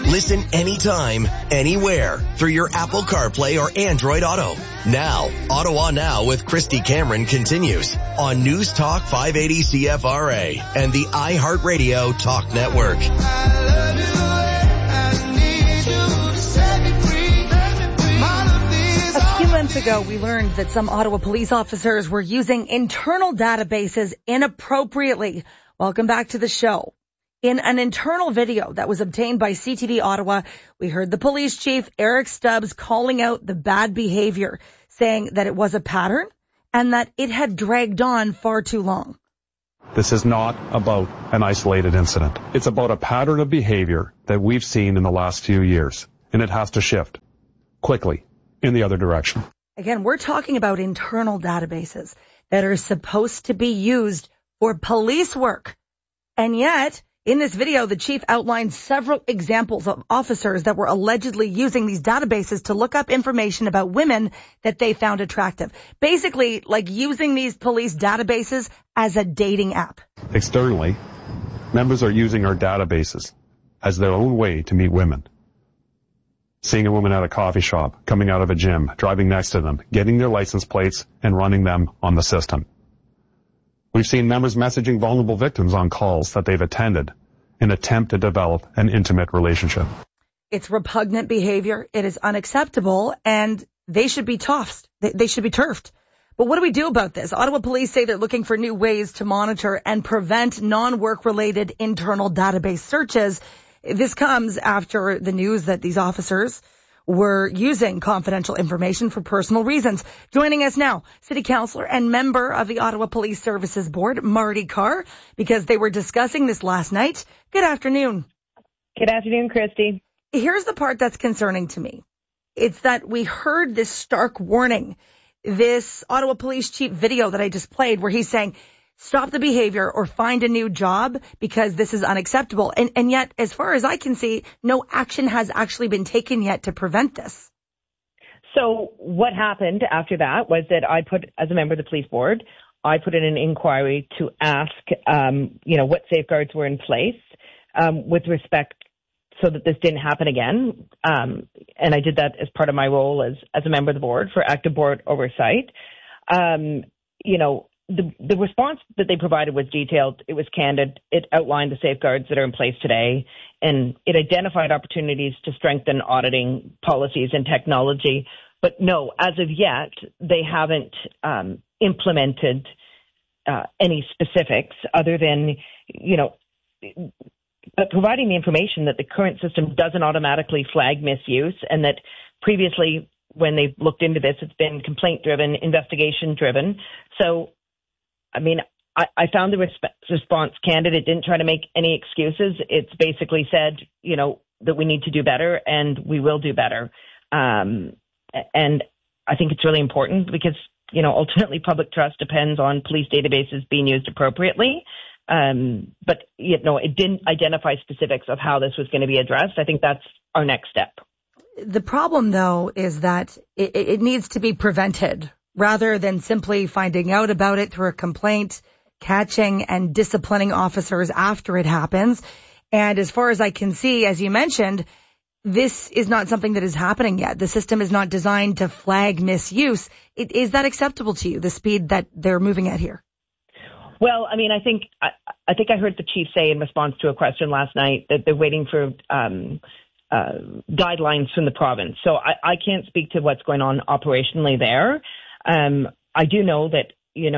Listen anytime, anywhere through your Apple CarPlay or Android Auto. Now, Ottawa Now with Christy Cameron continues on News Talk 580 CFRA and the iHeartRadio Talk Network. A few months ago, we learned that some Ottawa police officers were using internal databases inappropriately. Welcome back to the show. In an internal video that was obtained by CTV Ottawa, we heard the police chief, Eric Stubbs, calling out the bad behavior, saying that it was a pattern and that it had dragged on far too long. This is not about an isolated incident. It's about a pattern of behavior that we've seen in the last few years, and it has to shift quickly in the other direction. Again, we're talking about internal databases that are supposed to be used for police work. And yet, in this video, the chief outlined several examples of officers that were allegedly using these databases to look up information about women that they found attractive. Basically, like using these police databases as a dating app. Externally, members are using our databases as their own way to meet women. Seeing a woman at a coffee shop, coming out of a gym, driving next to them, getting their license plates and running them on the system. We've seen members messaging vulnerable victims on calls that they've attended in an attempt to develop an intimate relationship. It's repugnant behavior. It is unacceptable, and they should be tossed. They should be turfed. But what do we do about this? Ottawa police say they're looking for new ways to monitor and prevent non-work-related internal database searches. This comes after the news that these officers were using confidential information for personal reasons. Joining us now, City Councillor and member of the Ottawa Police Services Board, Marty Carr, because they were discussing this last night. Good afternoon. Good afternoon, Christy. Here's the part that's concerning to me. It's that we heard this stark warning, this Ottawa Police Chief video that I just played where he's saying, stop the behavior or find a new job because this is unacceptable. And yet, as far as I can see, no action has actually been taken yet to prevent this. So what happened after that was that as a member of the police board, I put in an inquiry to ask, what safeguards were in place with respect so that this didn't happen again. And I did that as part of my role as a member of the board for active board oversight. The response that they provided was detailed. It was candid. It outlined the safeguards that are in place today, and it identified opportunities to strengthen auditing policies and technology. But no, as of yet, they haven't implemented any specifics other than, providing the information that the current system doesn't automatically flag misuse, and that previously when they've looked into this, it's been complaint-driven, investigation-driven. So, I found the response candid. It didn't try to make any excuses. It's basically said, that we need to do better and we will do better. And I think it's really important because, ultimately public trust depends on police databases being used appropriately. But, it didn't identify specifics of how this was going to be addressed. I think that's our next step. The problem, though, is that it needs to be prevented rather than simply finding out about it through a complaint, catching and disciplining officers after it happens. And as far as I can see, as you mentioned, this is not something that is happening yet. The system is not designed to flag misuse. Is that acceptable to you, the speed that they're moving at here? Well, I think I heard the chief say in response to a question last night that they're waiting for guidelines from the province. So I can't speak to what's going on operationally there. I do know that,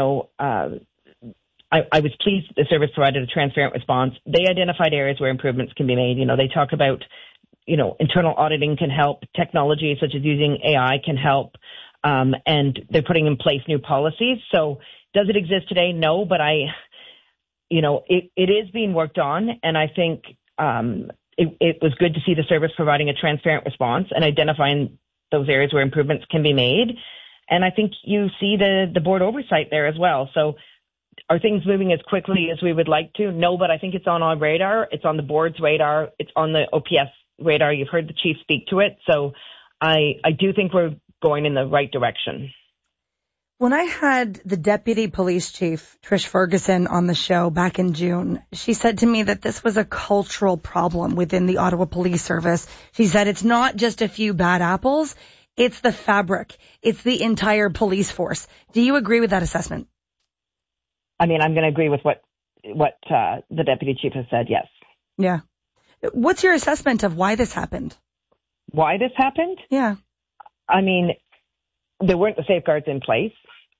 I was pleased that the service provided a transparent response. They identified areas where improvements can be made. They talk about, internal auditing can help, technology such as using AI can help, and they're putting in place new policies. So does it exist today? No, but it is being worked on, and I think it was good to see the service providing a transparent response and identifying those areas where improvements can be made. And I think you see the board oversight there as well. So are things moving as quickly as we would like to? No, but I think it's on our radar. It's on the board's radar. It's on the OPS radar. You've heard the chief speak to it. So I do think we're going in the right direction. When I had the deputy police chief, Trish Ferguson, on the show back in June, she said to me that this was a cultural problem within the Ottawa Police Service. She said it's not just a few bad apples, it's the fabric. It's the entire police force. Do you agree with that assessment? I mean, I'm going to agree with what the deputy chief has said, yes. Yeah. What's your assessment of why this happened? Why this happened? Yeah. I mean, there weren't the safeguards in place.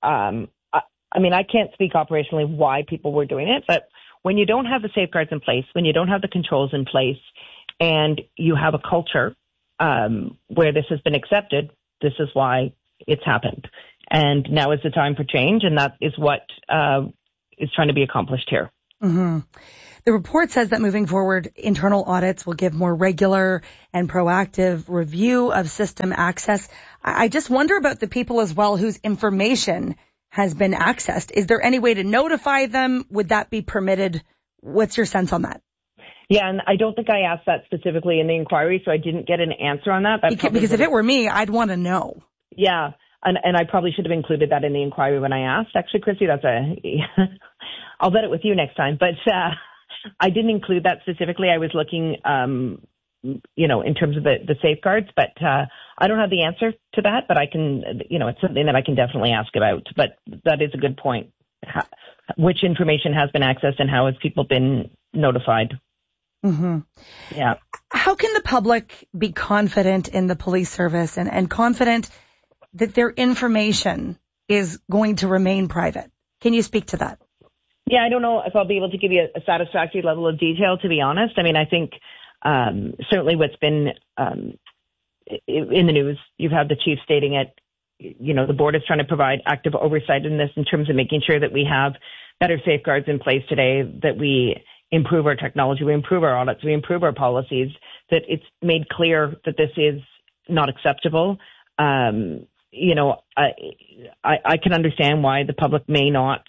I mean, I can't speak operationally why people were doing it, but when you don't have the safeguards in place, when you don't have the controls in place, and you have a culture where this has been accepted, this is why it's happened. And now is the time for change, and that is what is trying to be accomplished here. Mm-hmm. The report says that moving forward, internal audits will give more regular and proactive review of system access. I just wonder about the people as well whose information has been accessed. Is there any way to notify them? Would that be permitted? What's your sense on that? Yeah, and I don't think I asked that specifically in the inquiry, so I didn't get an answer on that. Because if it were me, I'd want to know. Yeah, and I probably should have included that in the inquiry when I asked. Actually, Christy, I'll bet it with you next time. But I didn't include that specifically. I was looking, in terms of the safeguards, but I don't have the answer to that, but I can, it's something that I can definitely ask about. But that is a good point. Which information has been accessed and how has people been notified? Mm-hmm. Yeah. How can the public be confident in the police service and confident that their information is going to remain private? Can you speak to that? Yeah, I don't know if I'll be able to give you a satisfactory level of detail, to be honest. I mean, I think certainly what's been in the news, you've had the chief stating it, the board is trying to provide active oversight in this in terms of making sure that we have better safeguards in place today, that we improve our technology, we improve our audits, we improve our policies, that it's made clear that this is not acceptable. I can understand why the public may not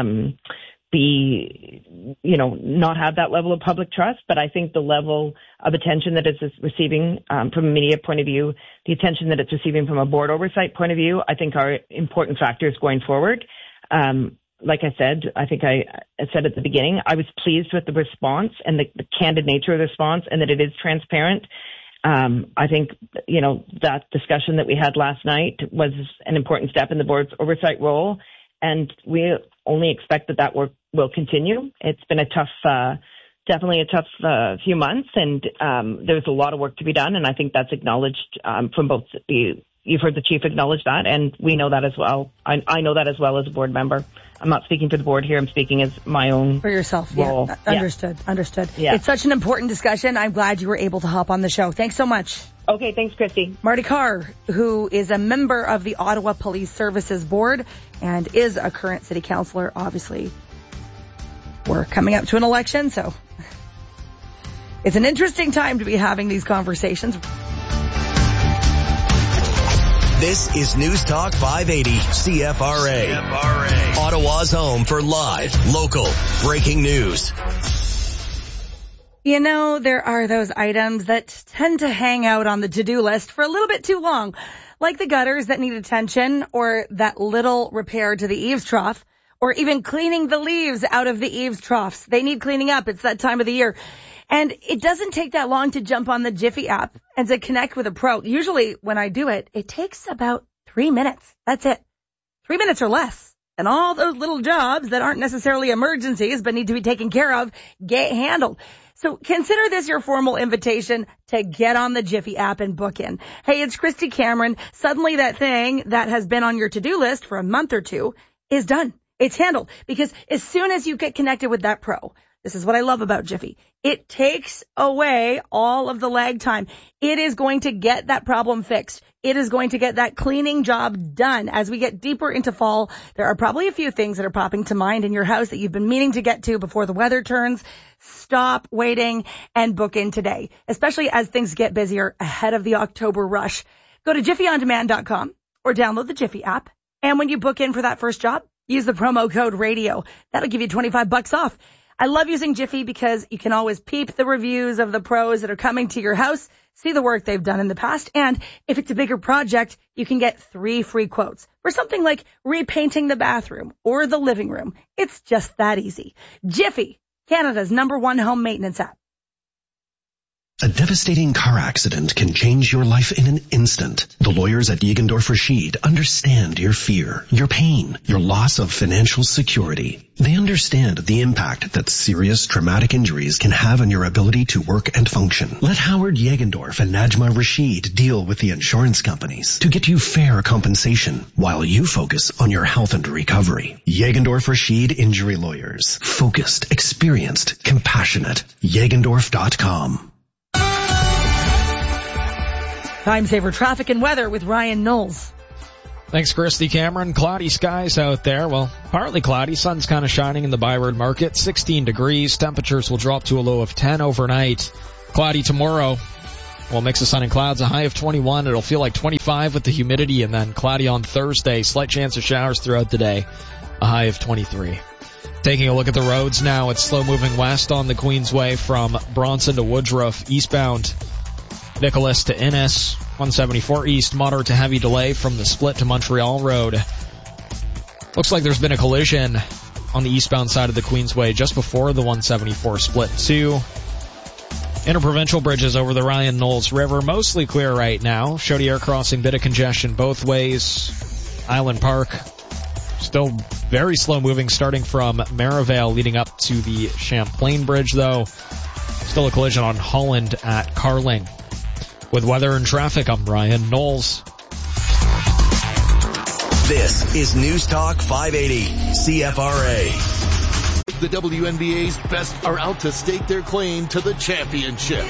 not have that level of public trust, but I think the level of attention that it's receiving from a media point of view, the attention that it's receiving from a board oversight point of view, I think are important factors going forward. Like I said, I think I said at the beginning, I was pleased with the response and the candid nature of the response and that it is transparent. I think, that discussion that we had last night was an important step in the board's oversight role, and we only expect that work will continue. It's been definitely a tough few months, and there's a lot of work to be done, and I think that's acknowledged from both you've heard the chief acknowledge that, and we know that as well. I know that as well as a board member. I'm not speaking for the board here. I'm speaking as my own for yourself. Role. Yeah, understood. Yeah. It's such an important discussion. I'm glad you were able to hop on the show. Thanks so much. Okay, thanks, Christy. Marty Carr, who is a member of the Ottawa Police Services Board and is a current city councillor. Obviously, we're coming up to an election, so it's an interesting time to be having these conversations. This is News Talk 580 CFRA. Ottawa's home for live, local, breaking news. There are those items that tend to hang out on the to-do list for a little bit too long, like the gutters that need attention, or that little repair to the eaves trough, or even cleaning the leaves out of the eaves troughs. They need cleaning up. It's that time of the year. And it doesn't take that long to jump on the Jiffy app and to connect with a pro. Usually when I do it, it takes about 3 minutes. That's it. 3 minutes or less. And all those little jobs that aren't necessarily emergencies but need to be taken care of get handled. So consider this your formal invitation to get on the Jiffy app and book in. Hey, it's Christy Cameron. Suddenly that thing that has been on your to-do list for a month or two is done. It's handled. Because as soon as you get connected with that pro, this is what I love about Jiffy. It takes away all of the lag time. It is going to get that problem fixed. It is going to get that cleaning job done. As we get deeper into fall, there are probably a few things that are popping to mind in your house that you've been meaning to get to before the weather turns. Stop waiting and book in today, especially as things get busier ahead of the October rush. Go to jiffyondemand.com or download the Jiffy app. And when you book in for that first job, use the promo code RADIO. That'll give you $25 off. I love using Jiffy because you can always peep the reviews of the pros that are coming to your house, see the work they've done in the past, and if it's a bigger project, you can get 3 free quotes for something like repainting the bathroom or the living room. It's just that easy. Jiffy, Canada's #1 home maintenance app. A devastating car accident can change your life in an instant. The lawyers at Jägendorf Rashid understand your fear, your pain, your loss of financial security. They understand the impact that serious traumatic injuries can have on your ability to work and function. Let Howard Jägendorf and Najma Rashid deal with the insurance companies to get you fair compensation while you focus on your health and recovery. Jägendorf Rashid Injury Lawyers. Focused, experienced, compassionate. Jägendorf.com. Time saver traffic and weather with Ryan Knowles. Thanks, Christy Cameron. Cloudy skies out there. Well, partly cloudy. Sun's kind of shining in the Byward Market. 16 degrees. Temperatures will drop to a low of 10 overnight. Cloudy tomorrow. Well, mix of sun and clouds. A high of 21. It'll feel like 25 with the humidity. And then cloudy on Thursday. Slight chance of showers throughout the day. A high of 23. Taking a look at the roads now. It's slow moving west on the Queensway from Bronson to Woodruff. Eastbound Nicholas to Innis, 174 east, moderate to heavy delay from the split to Montreal Road. Looks like there's been a collision on the eastbound side of the Queensway just before the 174 split too. Interprovincial bridges over the Ryan Knowles River, mostly clear right now. Chaudière crossing, bit of congestion both ways. Island Park, still very slow moving starting from Merivale leading up to the Champlain Bridge though. Still a collision on Holland at Carling. With weather and traffic, I'm Ryan Knowles. This is News Talk 580, CFRA. The WNBA's best are out to stake their claim to the championship.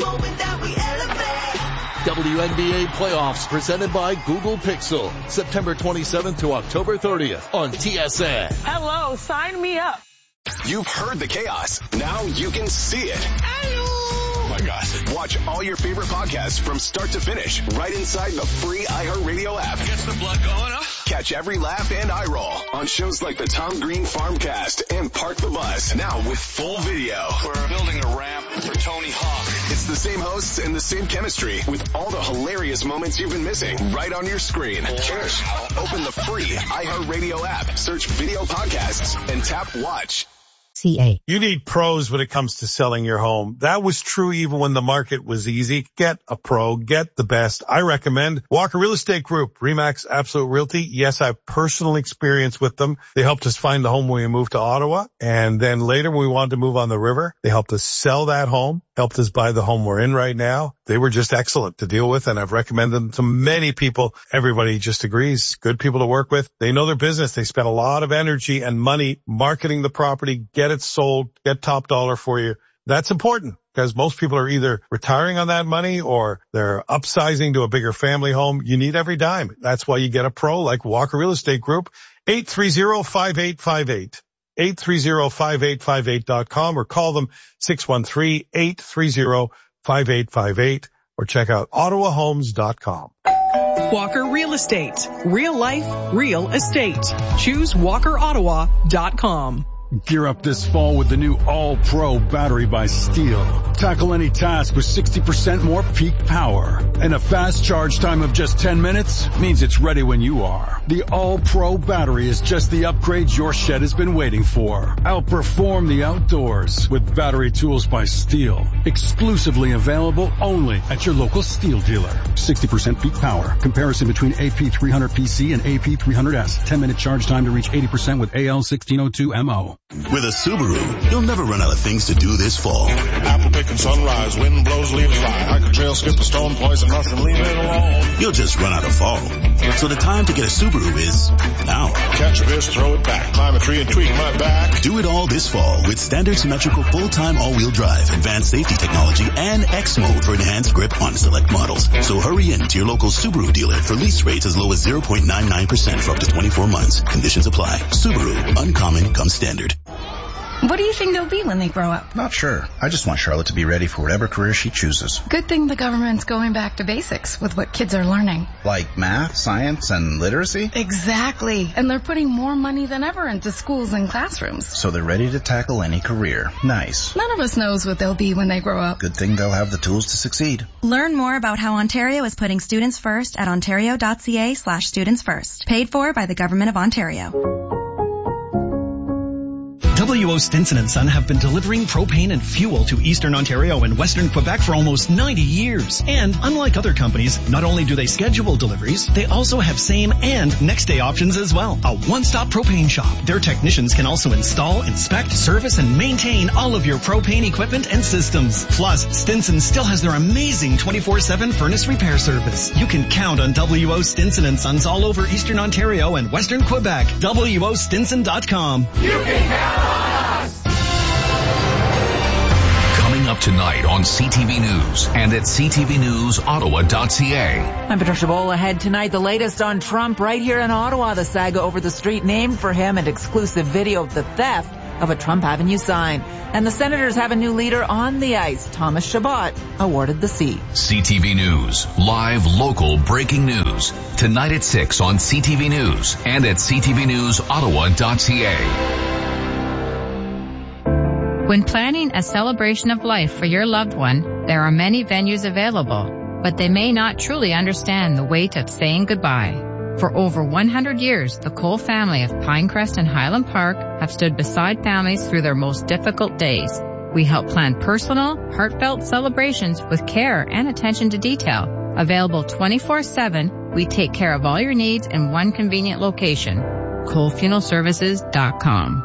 WNBA playoffs presented by Google Pixel, September 27th to October 30th on TSN. Hello, sign me up. You've heard the chaos. Now you can see it. Hello. Oh my gosh. Watch all your favorite podcasts from start to finish right inside the free iHeartRadio app. Gets the blood going, huh? Catch every laugh and eye roll on shows like the Tom Green Farmcast and Park the Bus. Now with full video. We're building a ramp for Tony Hawk. It's the same hosts and the same chemistry with all the hilarious moments you've been missing right on your screen. Cheers. Open the free iHeartRadio app, search video podcasts, and tap watch. You need pros when it comes to selling your home. That was true even when the market was easy. Get a pro. Get the best. I recommend Walker Real Estate Group, RE/MAX Absolute Realty. Yes, I have personal experience with them. They helped us find the home when we moved to Ottawa. And then later when we wanted to move on the river, they helped us sell that home, helped us buy the home we're in right now. They were just excellent to deal with, and I've recommended them to many people. Everybody just agrees. Good people to work with. They know their business. They spend a lot of energy and money marketing the property, get it sold, get top dollar for you. That's important because most people are either retiring on that money or they're upsizing to a bigger family home. You need every dime. That's why you get a pro like Walker Real Estate Group. 830-5858. 830-5858.com or call them 613-830-5858 or check out ottawahomes.com. Walker Real Estate. Real life, real estate. Choose walkerottawa.com. Gear up this fall with the new All-Pro battery by Steel. Tackle any task with 60% more peak power. And a fast charge time of just 10 minutes means it's ready when you are. The All-Pro battery is just the upgrade your shed has been waiting for. Outperform the outdoors with battery tools by Steel. Exclusively available only at your local Steel dealer. 60% peak power. Comparison between AP300PC and AP300S. 10-minute charge time to reach 80% with AL1602MO. With a Subaru, you'll never run out of things to do this fall. Apple picking sunrise, wind blows, leaves fly. Hike a trail, skip a stone, poison mushroom, leave it alone. You'll just run out of fall. So the time to get a Subaru is now. Catch a fish, throw it back, climb a tree and tweak my back. Do it all this fall with standard symmetrical full-time all-wheel drive, advanced safety technology, and X mode for enhanced grip on select models. So hurry in to your local Subaru dealer for lease rates as low as 0.99% for up to 24 months. Conditions apply. Subaru, uncommon comes standard. What do you think they'll be when they grow up? Not sure. I just want Charlotte to be ready for whatever career she chooses. Good thing the government's going back to basics with what kids are learning. Like math, science, and literacy? Exactly. And they're putting more money than ever into schools and classrooms. So they're ready to tackle any career. Nice. None of us knows what they'll be when they grow up. Good thing they'll have the tools to succeed. Learn more about how Ontario is putting students first at ontario.ca/students first. Paid for by the Government of Ontario. W.O. Stinson & Son have been delivering propane and fuel to Eastern Ontario and Western Quebec for almost 90 years. And unlike other companies, not only do they schedule deliveries, they also have same and next day options as well. A one-stop propane shop. Their technicians can also install, inspect, service, and maintain all of your propane equipment and systems. Plus, Stinson still has their amazing 24/7 furnace repair service. You can count on W.O. Stinson & Sons all over Eastern Ontario and Western Quebec. WOStinson.com. You can count on us! Coming up tonight on CTV News and at ctvnewsottawa.ca. I'm Patricia Bowl. Ahead tonight, the latest on Trump right here in Ottawa. The saga over the street named for him and exclusive video of the theft of a Trump Avenue sign. And the Senators have a new leader on the ice. Thomas Chabot awarded the seat. CTV News, live local breaking news. Tonight at 6 on CTV News and at ctvnewsottawa.ca. When planning a celebration of life for your loved one, there are many venues available, but they may not truly understand the weight of saying goodbye. For over 100 years, the Cole family of Pinecrest and Highland Park have stood beside families through their most difficult days. We help plan personal, heartfelt celebrations with care and attention to detail. Available 24/7, we take care of all your needs in one convenient location. ColeFuneralServices.com.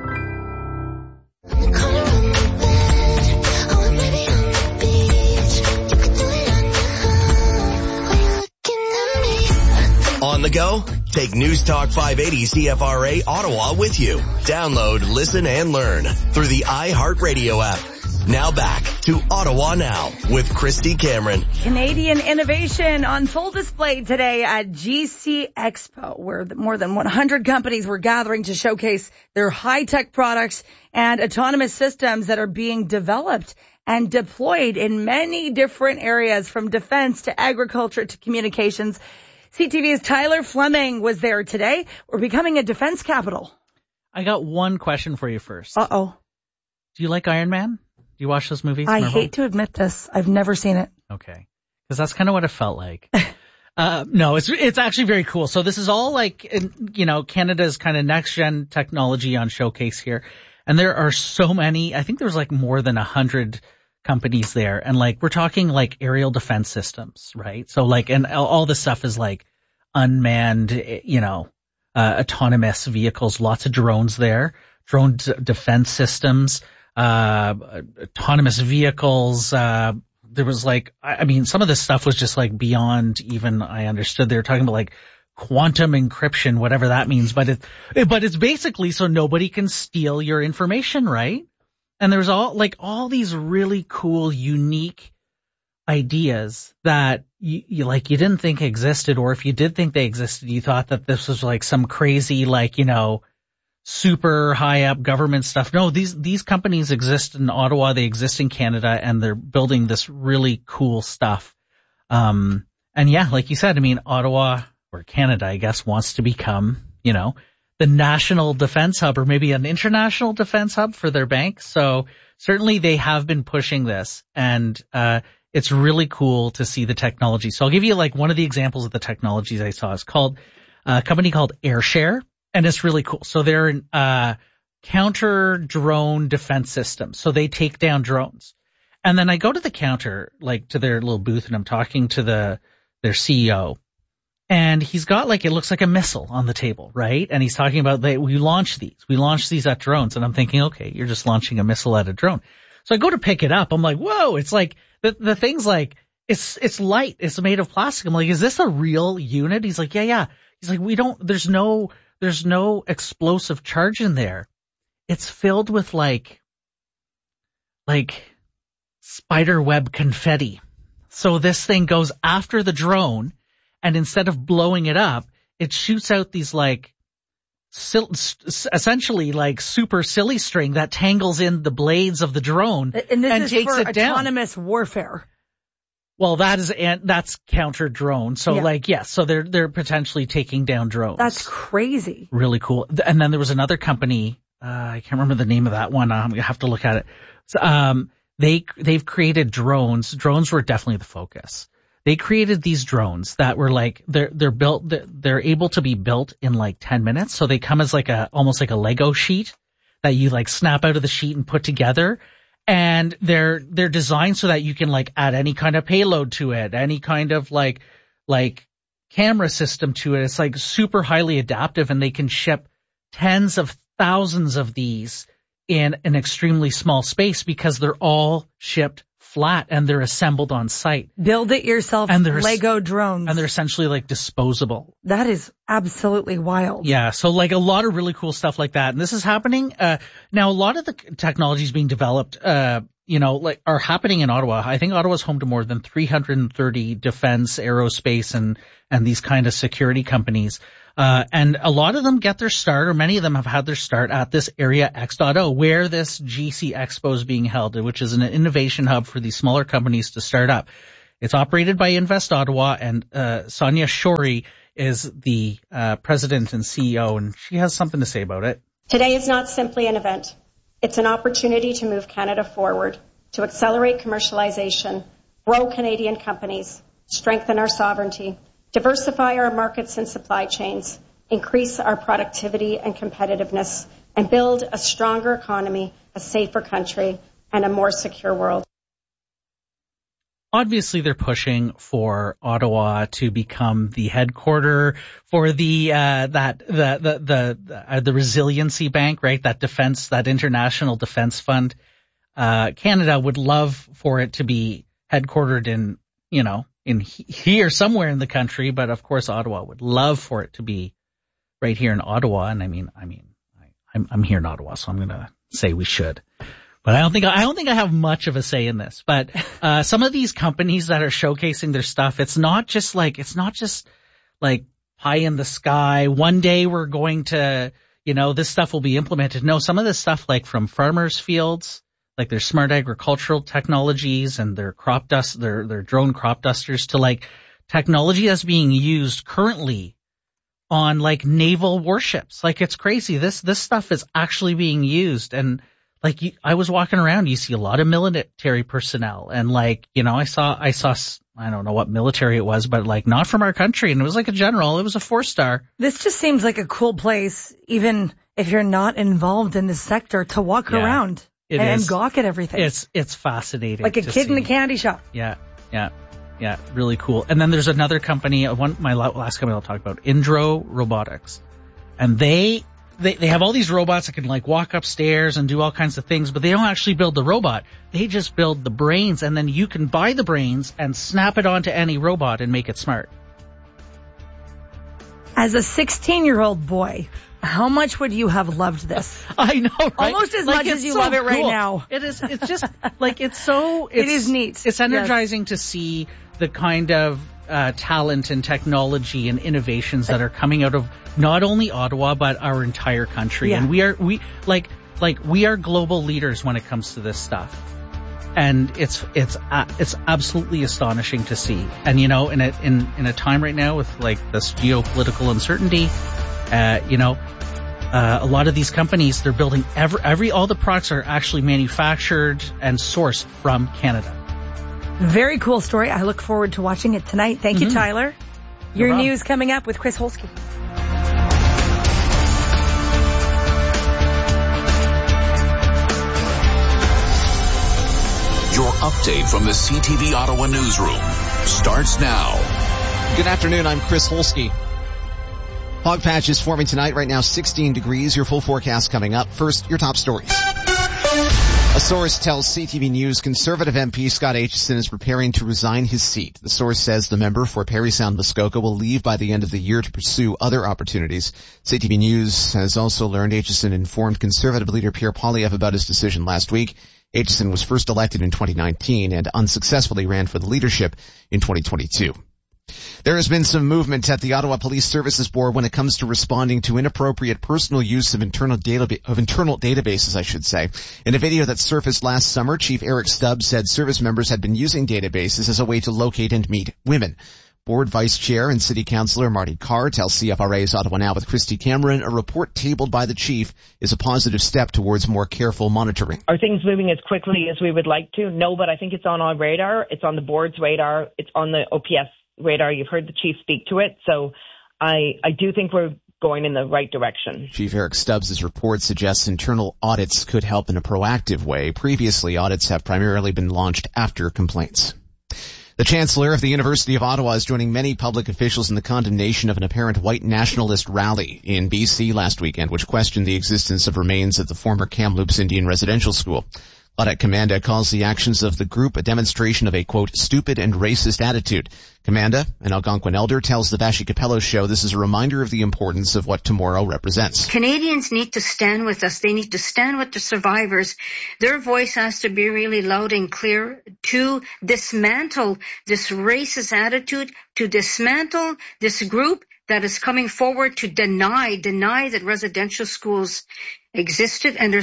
On the go? Take News Talk 580 CFRA Ottawa with you. Download, listen, and learn through the iHeartRadio app. Now back to Ottawa Now with Christy Cameron. Canadian innovation on full display today at GC Expo, where more than 100 companies were gathering to showcase their high-tech products and autonomous systems that are being developed and deployed in many different areas, from defense to agriculture to communications. CTV's Tyler Fleming was there today. We're becoming a defense capital. I got one question for you first. Uh-oh. Do you like Iron Man? Do you watch those movies? I hate to admit this. I've never seen it. Okay. Because that's kind of what it felt like. No, it's actually very cool. So this is all like, Canada's kind of next gen technology on showcase here. And there are so many, I think there's like more than 100 companies there. And like, we're talking like aerial defense systems, right? So like, and all this stuff is like unmanned, autonomous vehicles, lots of drones there, drone defense systems, autonomous vehicles. There was like, some of this stuff was just like beyond even I understood. They were talking about like quantum encryption, whatever that means, but it's basically so nobody can steal your information, right? And there's all these really cool, unique ideas that you didn't think existed, or if you did think they existed, you thought that this was like some crazy, super high up government stuff. No, these companies exist in Ottawa, they exist in Canada, and they're building this really cool stuff. And yeah, like you said, Ottawa, or Canada, I guess, wants to become, the national defense hub, or maybe an international defense hub for their bank. So certainly they have been pushing this, and it's really cool to see the technology. So I'll give you like one of the examples of the technologies I saw. It's called a company called AirShare, and it's really cool. So they're in counter drone defense systems. So they take down drones. And then I go to the counter, like to their little booth, and I'm talking to their CEO. And he's got it looks like a missile on the table, right? And he's talking about we launch these at drones. And I'm thinking, okay, you're just launching a missile at a drone. So I go to pick it up. I'm like, whoa, it's like the thing's like, it's light. It's made of plastic. I'm like, is this a real unit? He's like, yeah. He's like, there's no explosive charge in there. It's filled with like spider web confetti. So this thing goes after the drone, and instead of blowing it up, it shoots out these like essentially like super silly string that tangles in the blades of the drone and takes for it down. Autonomous warfare. Well, that's counter drone. So so they're potentially taking down drones. That's crazy. Really cool. And then there was another company, I can't remember the name of that one. I'm going to have to look at it. So, they've created drones. Drones were definitely the focus. They created these drones that were like, they're able to be built in like 10 minutes. So they come as like almost like a Lego sheet that you like snap out of the sheet and put together. And they're designed so that you can like add any kind of payload to it, any kind of like camera system to it. It's like super highly adaptive, and they can ship tens of thousands of these in an extremely small space because they're all shipped flat and they're assembled on site. Build it yourself, and Lego drones. And they're essentially like disposable. That is absolutely wild. Yeah, so like a lot of really cool stuff like that. And this is happening. Now a lot of the technologies being developed, are happening in Ottawa. I think Ottawa's home to more than 330 defense, aerospace, and these kind of security companies. And a lot of them get their start, or many of them have had their start at this Area X.0, where this GC Expo is being held, which is an innovation hub for these smaller companies to start up. It's operated by Invest Ottawa, and Sonia Shorey is the president and CEO, and she has something to say about it. Today is not simply an event. It's an opportunity to move Canada forward, to accelerate commercialization, grow Canadian companies, strengthen our sovereignty, diversify our markets and supply chains, increase our productivity and competitiveness, and build a stronger economy, a safer country, and a more secure world. Obviously, they're pushing for Ottawa to become the headquarter for the resiliency bank, right? That international defense fund. Canada would love for it to be headquartered in here somewhere in the country, but of course Ottawa would love for it to be right here in Ottawa. And I'm here in Ottawa, so I'm going to say we should. But I don't think I have much of a say in this. But some of these companies that are showcasing their stuff, it's not just like pie in the sky. One day we're going to, this stuff will be implemented. No, some of this stuff, like from farmers' fields, like their smart agricultural technologies and their their drone crop dusters, to like technology that's being used currently on like naval warships. Like, it's crazy. This stuff is actually being used. And like, I was walking around, you see a lot of military personnel, and like, I saw, I don't know what military it was, but like not from our country. And it was like a general. It was a 4-star. This just seems like a cool place, even if you're not involved in this sector, to walk around and gawk at everything. It's fascinating. Like a kid in a candy shop. Yeah. Really cool. And then there's another company, my last company I'll talk about, Indro Robotics. And they have all these robots that can like walk upstairs and do all kinds of things, but they don't actually build the robot. They just build the brains, and then you can buy the brains and snap it onto any robot and make it smart. As a 16-year-old boy, how much would you have loved this? I know, right? Almost as much as you love it right now. It is. It's just like, it is neat. It's energizing to see the kind of talent and technology and innovations that are coming out of not only Ottawa but our entire country. Yeah. And we are global leaders when it comes to this stuff. And it's absolutely astonishing to see. And in a time right now with like this geopolitical uncertainty, a lot of these companies, they're building all the products are actually manufactured and sourced from Canada. Very cool story. I look forward to watching it tonight. Thank you, Tyler. Your news coming up with Chris Holsky. Your update from the CTV Ottawa newsroom starts now. Good afternoon. I'm Chris Holsky. Fog patches forming tonight. Right now, 16 degrees. Your full forecast coming up. First, your top stories. A source tells CTV News Conservative MP Scott Aitchison is preparing to resign his seat. The source says the member for Parry Sound Muskoka will leave by the end of the year to pursue other opportunities. CTV News has also learned Aitchison informed Conservative leader Pierre Poilievre about his decision last week. Aitchison was first elected in 2019 and unsuccessfully ran for the leadership in 2022. There has been some movement at the Ottawa Police Services Board when it comes to responding to inappropriate personal use of internal databases, In a video that surfaced last summer, Chief Eric Stubbs said service members had been using databases as a way to locate and meet women. Board Vice Chair and City Councillor Marty Carr tells CFRA's Ottawa Now with Christy Cameron a report tabled by the chief is a positive step towards more careful monitoring. Are things moving as quickly as we would like to? No, but I think it's on our radar. It's on the board's radar. It's on the OPS radar. You've heard the chief speak to it. So I do think we're going in the right direction. Chief Eric Stubbs' report suggests internal audits could help in a proactive way. Previously, audits have primarily been launched after complaints. The Chancellor of the University of Ottawa is joining many public officials in the condemnation of an apparent white nationalist rally in BC last weekend, which questioned the existence of remains at the former Kamloops Indian Residential School. Claudette Commanda calls the actions of the group a demonstration of a, quote, stupid and racist attitude. Commanda, an Algonquin elder, tells the Vashi Capello show this is a reminder of the importance of what tomorrow represents. Canadians need to stand with us. They need to stand with the survivors. Their voice has to be really loud and clear to dismantle this racist attitude, to dismantle this group that is coming forward to deny that residential schools existed. And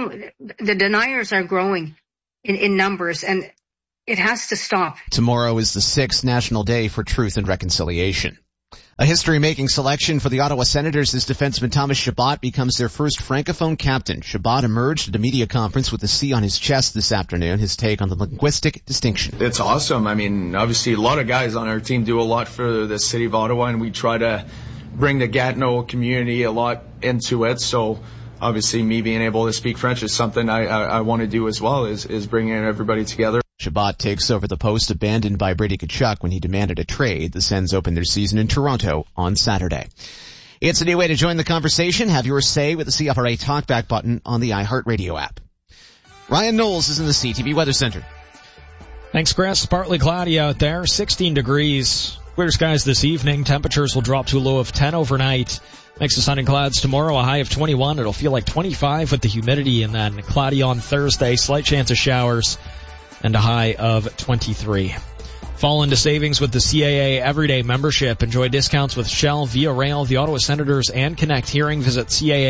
the deniers are growing in numbers, and it has to stop. Tomorrow is the 6th National Day for Truth and Reconciliation. A history-making selection for the Ottawa Senators as defenseman Thomas Chabot becomes their first Francophone captain. Chabot emerged at a media conference with a C on his chest this afternoon, his take on the linguistic distinction. It's awesome. I mean, obviously a lot of guys on our team do a lot for the city of Ottawa, and we try to bring the Gatineau community a lot into it. So obviously me being able to speak French is something I want to do as well, is bringing everybody together. Chabot takes over the post abandoned by Brady Tkachuk when he demanded a trade. The Sens open their season in Toronto on Saturday. It's a new way to join the conversation. Have your say with the CFRA Talkback button on the iHeartRadio app. Ryan Knowles is in the CTV Weather Center. Thanks, Chris. Partly cloudy out there, 16 degrees. Clear skies this evening. Temperatures will drop to a low of 10 overnight. Mix of sun and clouds tomorrow, a high of 21. It'll feel like 25 with the humidity, and then cloudy on Thursday. Slight chance of showers and a high of 23. Fall into savings with the CAA Everyday membership. Enjoy discounts with Shell, Via Rail, the Ottawa Senators, and Connect Hearing. Visit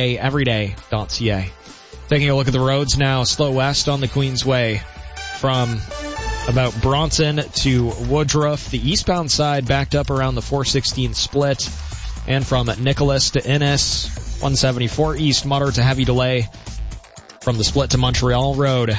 CAAeveryday.ca. Taking a look at the roads now. Slow west on the Queensway from about Bronson to Woodruff. The eastbound side backed up around the 416 split. And from Nicholas to Innis, 174 east, moderate to heavy delay from the split to Montreal Road.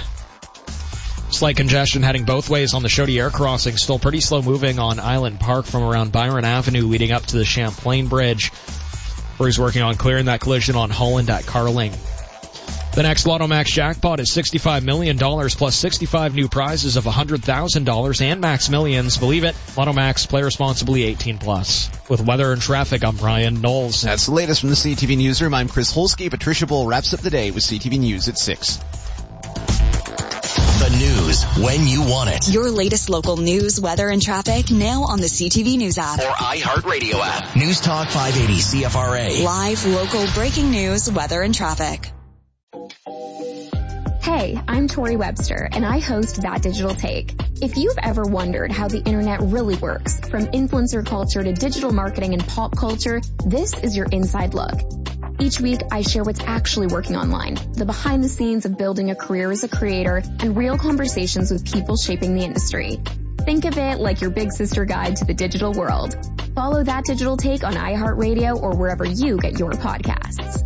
Slight congestion heading both ways on the Chaudière crossing. Still pretty slow moving on Island Park from around Byron Avenue leading up to the Champlain Bridge. Brews working on clearing that collision on Holland at Carling. The next Lotto Max jackpot is $65 million plus 65 new prizes of $100,000 and Max Millions. Believe it, Lotto Max, play responsibly, 18 plus. With weather and traffic, I'm Ryan Knowles. That's the latest from the CTV Newsroom. I'm Chris Holsky. Patricia Bull wraps up the day with CTV News at 6. The news when you want it. Your latest local news, weather, and traffic now on the CTV News app. Or iHeartRadio app. News Talk 580 CFRA. Live, local, breaking news, weather, and traffic. Hey, I'm Tori Webster, and I host That Digital Take. If you've ever wondered how the internet really works, from influencer culture to digital marketing and pop culture, this is your inside look. Each week, I share what's actually working online, the behind the scenes of building a career as a creator, and real conversations with people shaping the industry. Think of it like your big sister guide to the digital world. Follow That Digital Take on iHeartRadio or wherever you get your podcasts.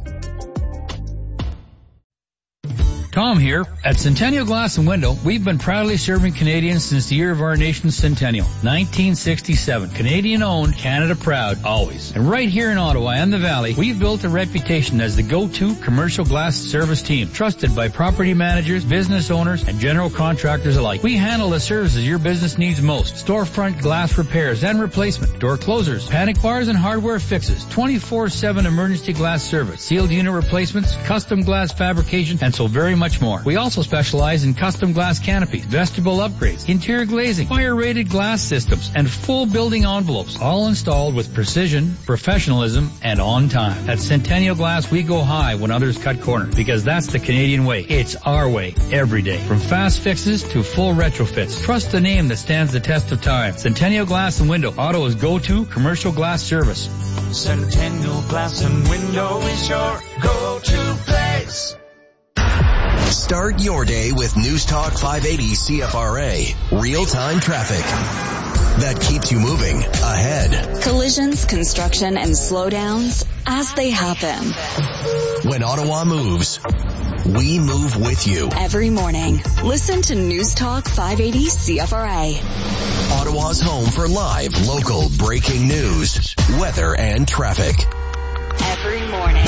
Tom here. At Centennial Glass and Window, we've been proudly serving Canadians since the year of our nation's centennial, 1967. Canadian owned, Canada proud, always. And right here in Ottawa and the Valley, we've built a reputation as the go-to commercial glass service team, trusted by property managers, business owners, and general contractors alike. We handle the services your business needs most. Storefront glass repairs and replacement, door closers, panic bars, and hardware fixes, 24/7 emergency glass service, sealed unit replacements, custom glass fabrication, and so very much much more. We also specialize in custom glass canopies, vestibule upgrades, interior glazing, fire-rated glass systems, and full building envelopes, all installed with precision, professionalism, and on time. At Centennial Glass, we go high when others cut corners, because that's the Canadian way. It's our way, every day. From fast fixes to full retrofits. Trust the name that stands the test of time. Centennial Glass and Window, Ottawa's go-to commercial glass service. Centennial Glass and Window is your go-to place. Start your day with News Talk 580 CFRA. Real-time traffic that keeps you moving ahead. Collisions, construction, and slowdowns as they happen. When Ottawa moves, we move with you. Every morning, listen to News Talk 580 CFRA. Ottawa's home for live, local, breaking news, weather, and traffic. Every morning.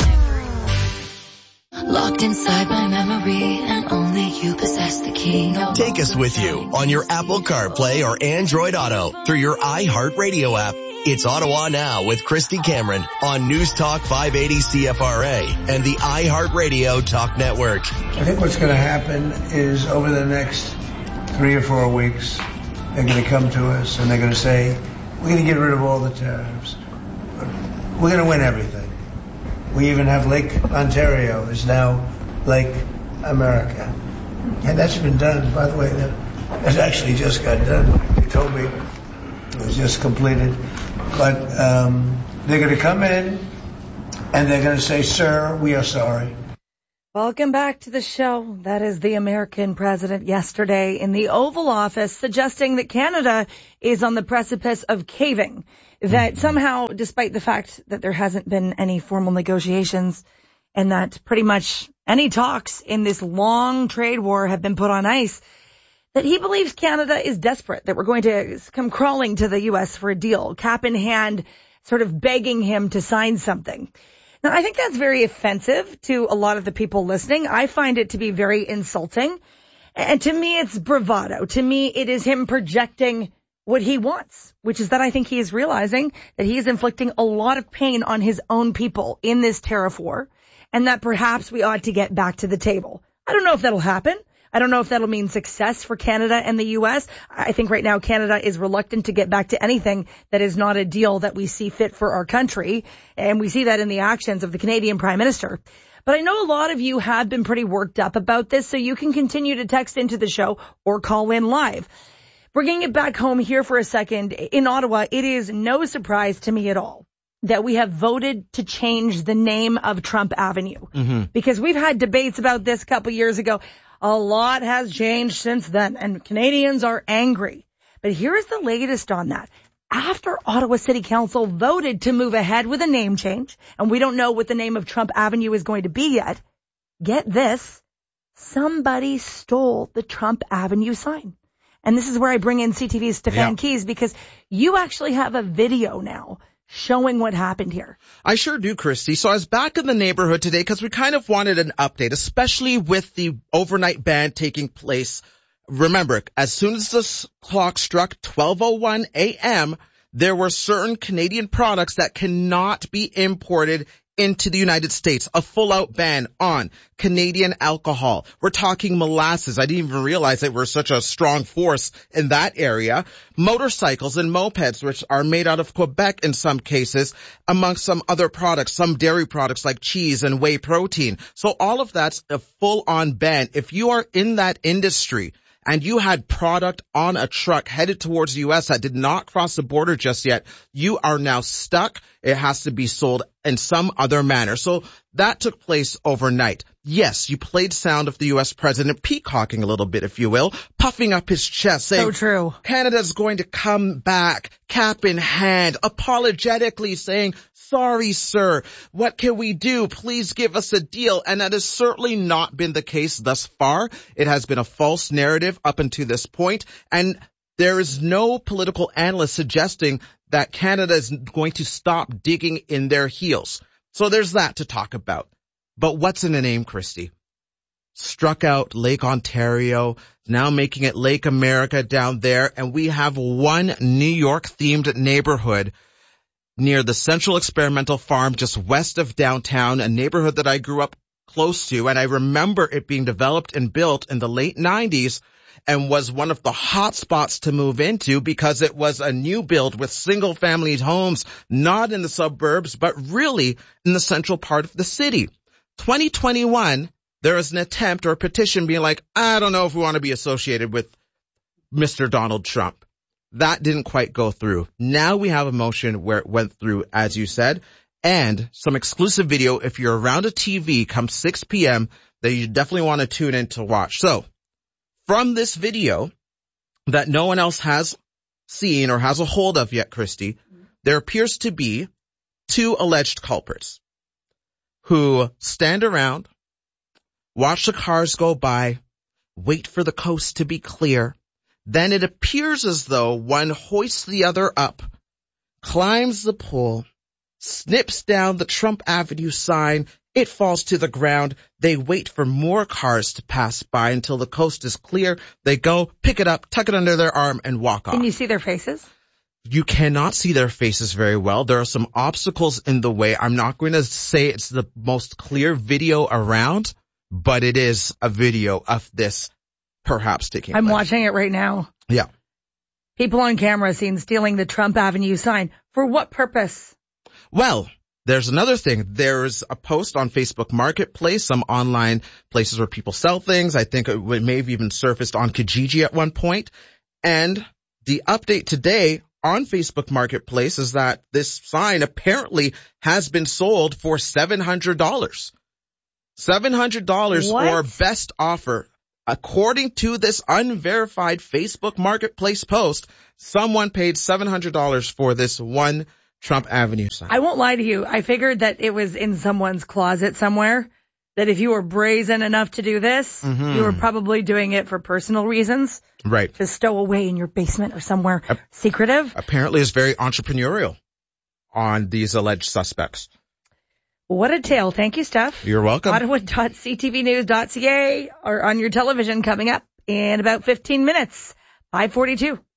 Locked inside my memory, and only you possess the key. Take us with you on your Apple CarPlay or Android Auto through your iHeartRadio app. It's Ottawa Now with Christy Cameron on News Talk 580 CFRA and the iHeartRadio Talk Network. I think what's going to happen is over the next 3 or 4 weeks, they're going to come to us and they're going to say, we're going to get rid of all the tariffs. We're going to win everything. We even have Lake Ontario is now Lake America. And that's been done, by the way. That actually just got done. They told me it was just completed. But they're going to come in and they're going to say, sir, we are sorry. Welcome back to the show. That is the American president yesterday in the Oval Office suggesting that Canada is on the precipice of caving. That somehow, despite the fact that there hasn't been any formal negotiations and that pretty much any talks in this long trade war have been put on ice, that he believes Canada is desperate, that we're going to come crawling to the U.S. for a deal, cap in hand, sort of begging him to sign something. Now, I think that's very offensive to a lot of the people listening. I find it to be very insulting. And to me, it's bravado. To me, it is him projecting what he wants, which is that I think he is realizing that he is inflicting a lot of pain on his own people in this tariff war, and that perhaps we ought to get back to the table. I don't know if that'll happen. I don't know if that'll mean success for Canada and the U.S. I think right now Canada is reluctant to get back to anything that is not a deal that we see fit for our country, and we see that in the actions of the Canadian Prime Minister. But I know a lot of you have been pretty worked up about this, so you can continue to text into the show or call in live. Bringing it back home here for a second, in Ottawa, it is no surprise to me at all that we have voted to change the name of Trump Avenue. Because we've had debates about this a couple years ago. A lot has changed since then, and Canadians are angry. But here's the latest on that. After Ottawa City Council voted to move ahead with a name change, and we don't know what the name of Trump Avenue is going to be yet, get this, somebody stole the Trump Avenue sign. And this is where I bring in CTV's Stefan Keys, because you actually have a video now showing what happened here. I sure do, Christy. So I was back in the neighborhood today because we kind of wanted an update, especially with the overnight ban taking place. Remember, as soon as the clock struck 12:01 a.m., there were certain Canadian products that cannot be imported into the United States, a full-out ban on Canadian alcohol. We're talking molasses. I didn't even realize that we're such a strong force in that area. Motorcycles and mopeds, which are made out of Quebec in some cases, among some other products, some dairy products like cheese and whey protein. So all of that's a full-on ban. If you are in that industry and you had product on a truck headed towards the U.S. that did not cross the border just yet, you are now stuck. It has to be sold in some other manner. So that took place overnight. Yes, you played sound of the U.S. president peacocking a little bit, if you will, puffing up his chest, saying, so true. Canada's going to come back, cap in hand, apologetically saying, sorry, sir, what can we do? Please give us a deal. And that has certainly not been the case thus far. It has been a false narrative up until this point. And there is no political analyst suggesting that Canada is going to stop digging in their heels. So there's that to talk about. But what's in the name, Christy? Struck out Lake Ontario, now making it Lake America down there. And we have one New York-themed neighborhood near the Central Experimental Farm just west of downtown, a neighborhood that I grew up close to, and I remember it being developed and built in the late 90s and was one of the hot spots to move into because it was a new build with single family homes, not in the suburbs, but really in the central part of the city. 2021, there was an attempt or a petition being like, I don't know if we want to be associated with Mr. Donald Trump. That didn't quite go through. Now we have a motion where it went through, as you said, and some exclusive video. If you're around a TV come 6 p.m., that you definitely want to tune in to watch. So from this video that no one else has seen or has a hold of yet, Christy, there appears to be 2 alleged culprits who stand around, watch the cars go by, wait for the coast to be clear. Then it appears as though one hoists the other up, climbs the pole, snips down the Trump Avenue sign. It falls to the ground. They wait for more cars to pass by until the coast is clear. They go, pick it up, tuck it under their arm, and walk off. Can you see their faces? You cannot see their faces very well. There are some obstacles in the way. I'm not going to say it's the most clear video around, but it is a video of this perhaps taking place. I'm watching it right now. Yeah. People on camera seen stealing the Trump Avenue sign. For what purpose? Well, there's another thing. There's a post on Facebook Marketplace, some online places where people sell things. I think it may have even surfaced on Kijiji at one point. And the update today on Facebook Marketplace is that this sign apparently has been sold for $700. $700 or best offer. According to this unverified Facebook Marketplace post, someone paid $700 for this one Trump Avenue sign. I won't lie to you. I figured that it was in someone's closet somewhere, that if you were brazen enough to do this, you were probably doing it for personal reasons. Right. To stow away in your basement or somewhere secretive. Apparently it's very entrepreneurial on these alleged suspects. What a tale. Thank you, Steph. You're welcome. Ottawa.ctvnews.ca are on your television coming up in about 15 minutes. 5:42.